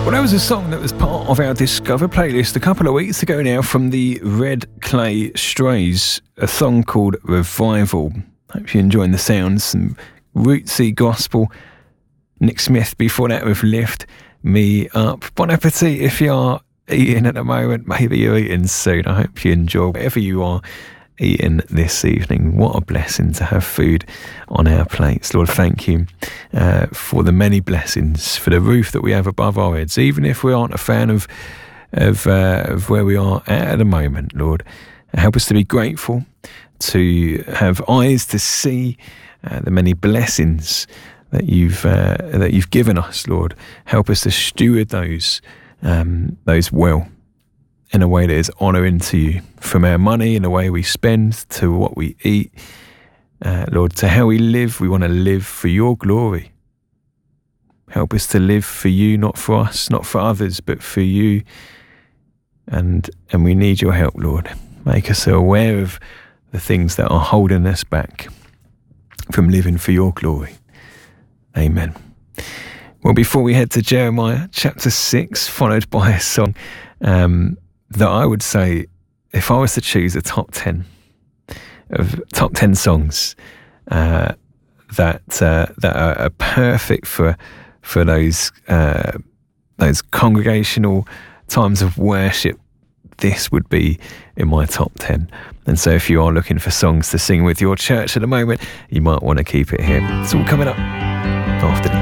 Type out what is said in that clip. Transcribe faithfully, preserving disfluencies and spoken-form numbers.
Well, that was a song that was part of our Discover playlist a couple of weeks ago now from the Red Clay Strays, a song called Revival. Hope you're enjoying the sounds, some rootsy gospel. Nick Smith before that with Lift Me Up. Bon appetit if you are eating at the moment. Maybe you're eating soon. I hope you enjoy whatever you are eating this evening. What a blessing to have food on our plates. Lord, thank you uh, for the many blessings, for the roof that we have above our heads, even if we aren't a fan of of, uh, of where we are at the moment. Lord, help us to be grateful, to have eyes to see uh, the many blessings that you've uh, that you've given us. Lord, help us to steward those um, those well, in a way that is honouring to you, from our money and the way we spend to what we eat. Uh, Lord, to how we live, we want to live for your glory. Help us to live for you, not for us, not for others, but for you. And and we need your help, Lord. Make us aware of the things that are holding us back from living for your glory. Amen. Well, before we head to Jeremiah chapter six, followed by a song, um, that I would say, if I was to choose a top ten of top ten songs uh, that uh, that are, are perfect for for those uh, those congregational times of worship, this would be in my top ten. And so, if you are looking for songs to sing with your church at the moment, you might want to keep it here. It's all coming up after this.